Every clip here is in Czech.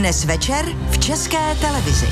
Dnes večer v České televizi.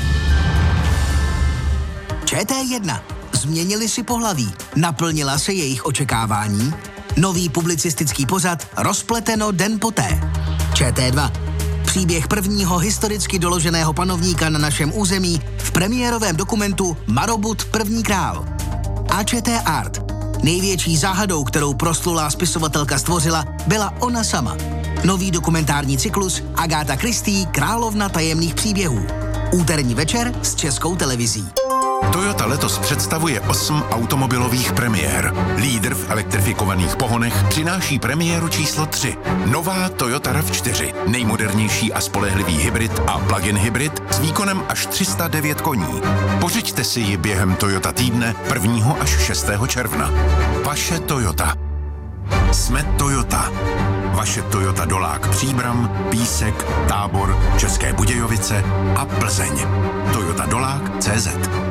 ČT1. Změnili si pohlaví. Naplnila se jejich očekávání? Nový publicistický pořad Rozpleteno den poté. ČT2. Příběh prvního historicky doloženého panovníka na našem území v premiérovém dokumentu Marobud první král. A ČT Art. Největší záhadou, kterou proslulá spisovatelka stvořila, byla ona sama. Nový dokumentární cyklus Agáta Christie Královna tajemných příběhů. Úterní večer s Českou televizí. Toyota letos představuje 8 automobilových premiér. Lídr v elektrifikovaných pohonech přináší premiéru číslo 3. Nová Toyota RAV4. Nejmodernější a spolehlivý hybrid a plug-in hybrid s výkonem až 309 koní. Pořiďte si ji během Toyota týdne 1. až 6. června. Vaše Toyota. Jsme Toyota. Vaše Toyota Dolák Příbram, Písek, Tábor, České Budějovice a Plzeň. Toyota Dolák CZ.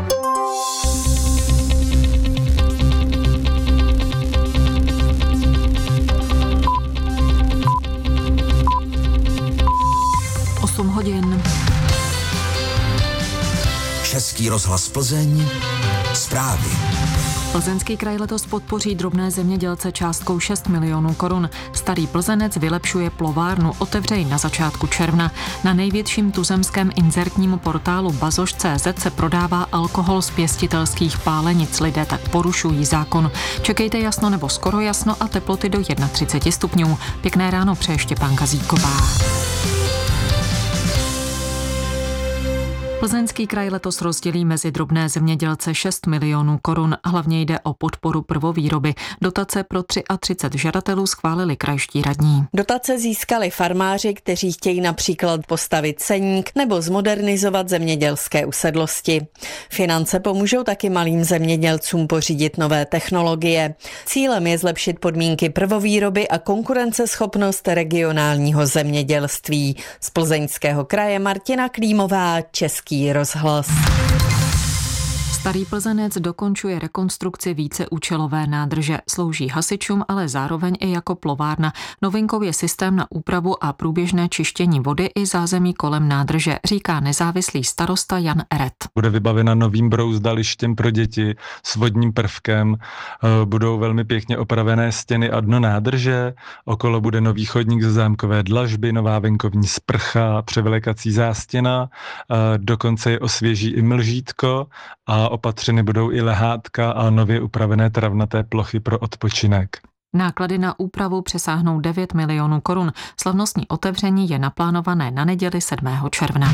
Hodin. Český rozhlas Plzeň. Zprávy. Plzeňský kraj letos podpoří drobné zemědělce částkou 6 milionů korun. Starý Plzenec vylepšuje plovárnu, otevře ji na začátku června. Na největším tuzemském inzertním portálu Bazoš.cz se prodává alkohol z pěstitelských pálenic. Lidé tak porušují zákon. Čekejte jasno nebo skoro jasno a teploty do 31 stupňů. Pěkné ráno přeje Štěpánka Gazíková. Plzeňský kraj letos rozdělí mezi drobné zemědělce 6 milionů korun. Hlavně jde o podporu prvovýroby. Dotace pro 33 žadatelů schválili krajští radní. Dotace získali farmáři, kteří chtějí například postavit ceník nebo zmodernizovat zemědělské usedlosti. Finance pomůžou taky malým zemědělcům pořídit nové technologie. Cílem je zlepšit podmínky prvovýroby a konkurenceschopnost regionálního zemědělství. Z Plzeňského kraje Martina Klímová, Český rozhlas. Starý Plzenec dokončuje rekonstrukci víceúčelové nádrže. Slouží hasičům, ale zároveň i jako plovárna. Novinkou je systém na úpravu a průběžné čištění vody i zázemí kolem nádrže, říká nezávislý starosta Jan Eret. Bude vybavena novým brouzdalištěm pro děti s vodním prvkem, budou velmi pěkně opravené stěny a dno nádrže, okolo bude nový chodník ze zámkové dlažby, nová venkovní sprcha, převlekací zástěna, dokonce je osvěží i mlžítko a opatřeny budou i lehátka a nově upravené travnaté plochy pro odpočinek. Náklady na úpravu přesáhnou 9 milionů korun. Slavnostní otevření je naplánované na neděli 7. června.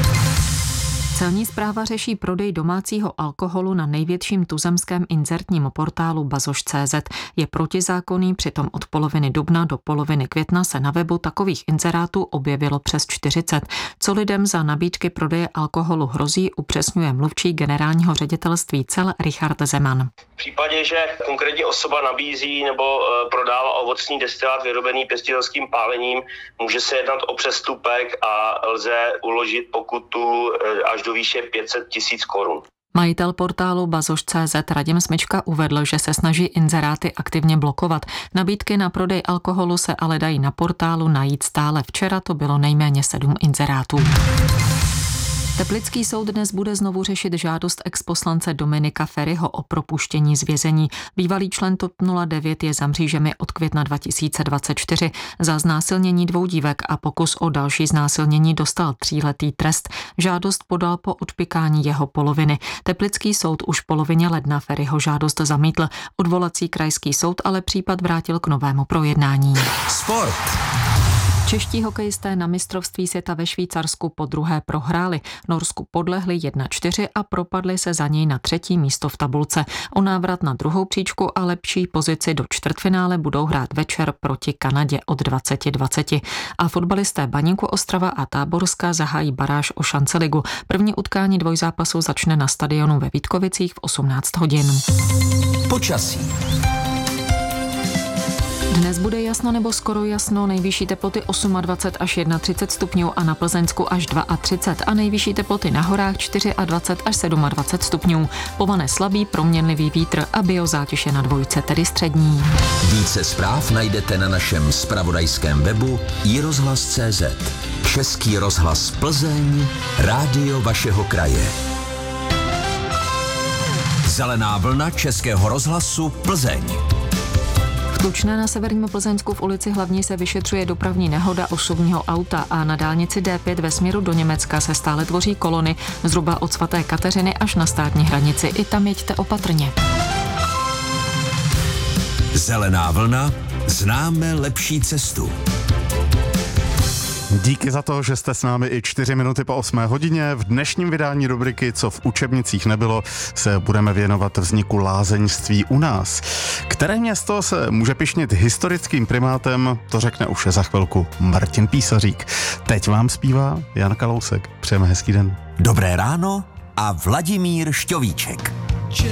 Celní správa řeší prodej domácího alkoholu na největším tuzemském inzertním portálu Bazoš.cz. Je protizákonný, přitom od poloviny dubna do poloviny května se na webu takových inzerátů objevilo přes 40. Co lidem za nabídky prodeje alkoholu hrozí, upřesňuje mluvčí generálního ředitelství cel Richard Zeman. V případě, že konkrétní osoba nabízí nebo prodává ovocný destilát vyrobený pěstitelským pálením, může se jednat o přestupek a lze uložit pokutu až do výše 500 000 korun. Majitel portálu Bazoš.cz Radim Smyčka uvedl, že se snaží inzeráty aktivně blokovat. Nabídky na prodej alkoholu se ale dají na portálu najít stále. Včera to bylo nejméně 7 inzerátů. Teplický soud dnes bude znovu řešit žádost exposlance Dominika Feriho o propuštění z vězení. Bývalý člen TOP 09 je za mřížemi od května 2024. Za znásilnění 2 dívek a pokus o další znásilnění dostal 3letý trest. Žádost podal po odpykání jeho poloviny. Teplický soud už v polovině ledna Feriho žádost zamítl. Odvolací krajský soud ale případ vrátil k novému projednání. Sport. Čeští hokejisté na mistrovství světa ve Švýcarsku podruhé prohráli. Norsku podlehli 1-4 a propadli se za něj na 3. místo v tabulce. O návrat na druhou příčku a lepší pozici do čtvrtfinále budou hrát večer proti Kanadě od 20:20. A fotbalisté Baníku Ostrava a Táborska zahájí baráž o šanceligu. První utkání dvojzápasu začne na stadionu ve Vítkovicích v 18 hodin. Počasí. Dnes bude jasno nebo skoro jasno, nejvyšší teploty 28 až 31 stupňů a na Plzeňsku až 32 a nejvyšší teploty na horách 24 až 27 stupňů. Povane slabý proměnlivý vítr a biozátěž je na 2, tedy střední. Více zpráv najdete na našem zpravodajském webu iRozhlas.cz. Český rozhlas Plzeň, rádio vašeho kraje. Zelená vlna Českého rozhlasu Plzeň. V Tučné na severním Plzeňsku v ulici Hlavní se vyšetřuje dopravní nehoda osobního auta a na dálnici D5 ve směru do Německa se stále tvoří kolony zhruba od svaté Kateřiny až na státní hranici. I tam jeďte opatrně. Zelená vlna, známe lepší cestu. Díky za to, že jste s námi i 4 minuty po 8 hodině. V dnešním vydání rubriky Co v učebnicích nebylo se budeme věnovat vzniku lázeňství u nás. Které město se může pyšnit historickým primátem, to řekne už za chvilku Martin Písařík. Teď vám zpívá Jan Kalousek. Přejeme hezký den. Dobré ráno a Vladimír Šťovíček.